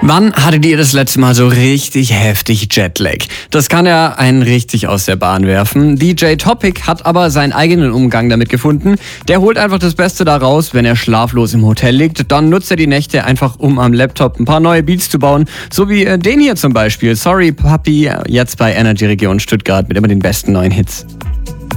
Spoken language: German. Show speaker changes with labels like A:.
A: Wann hattet ihr das letzte Mal so richtig heftig Jetlag? Das kann ja einen richtig aus der Bahn werfen. DJ Topic hat aber seinen eigenen Umgang damit gefunden. Der holt einfach das Beste daraus, wenn er schlaflos im Hotel liegt. Dann nutzt er die Nächte einfach, um am Laptop ein paar neue Beats zu bauen. So wie den hier zum Beispiel. Sorry Papi, jetzt bei Energy Region Stuttgart mit immer den besten neuen Hits.